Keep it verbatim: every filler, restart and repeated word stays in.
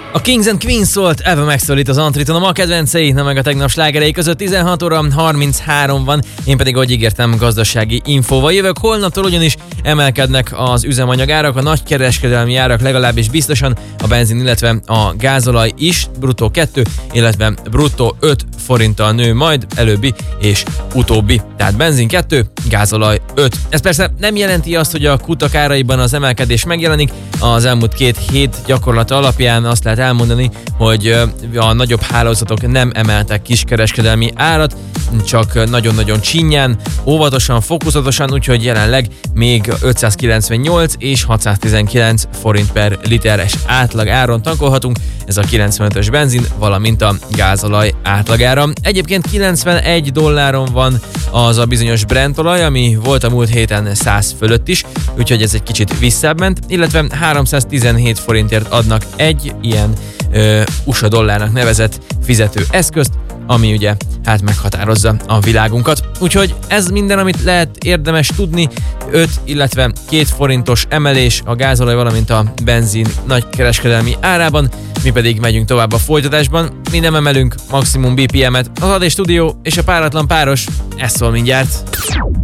A Kings and Queens szólt, Eva megszólít az Antriton, a ma kedvencei, na meg a tegnap slágerei között. Tizenhat óra harminchárom van, én pedig, ahogy ígértem, gazdasági infóval jövök. Holnaptól ugyanis emelkednek az üzemanyagárak, a nagykereskedelmi árak legalábbis biztosan, a benzin, illetve a gázolaj is, bruttó kettő, illetve bruttó öt forinttal nő majd, előbbi és utóbbi. Tehát benzin kettő, gázolaj öt. Ez persze nem jelenti azt, hogy a kutak áraiban az emelkedés megjelenik. Az elmúlt két hét gyakorlata alapján azt lehet elmondani, hogy a nagyobb hálózatok nem emeltek kiskereskedelmi árat, csak nagyon-nagyon csinyán, óvatosan, fokozatosan, úgyhogy jelenleg még ötszázkilencvennyolc és hatszáztizenkilenc forint per literes átlag áron tankolhatunk, ez a kilencvenötös benzin, valamint a gázolaj átlagára. Egyébként kilencvenegy dolláron van az a bizonyos Brent olaj, ami volt a múlt héten száz fölött is, úgyhogy ez egy kicsit visszábbment, illetve háromszáztizenhét forintért adnak egy ilyen ö, u es á dollárnak nevezett fizetőeszközt, ami ugye hát meghatározza a világunkat. Úgyhogy ez minden, amit lehet érdemes tudni. öt, illetve két forintos emelés a gázolaj, valamint a benzin nagykereskedelmi árában. Mi pedig megyünk tovább a folytatásban. Mi nem emelünk maximum bé pé em-et. Az Adé Stúdió és a páratlan páros, ez szól mindjárt.